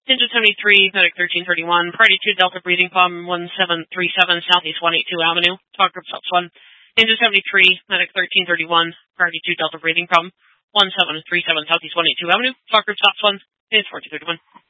Engine 73, Medic 1331, Priority 2 Delta breathing problem 1737 Southeast 182 Avenue, Talk Group Stops 1. Engine 73, Medic 1331, Priority 2 Delta breathing problem 1737 Southeast 182 Avenue, Talk Group Stops 1, is 4231.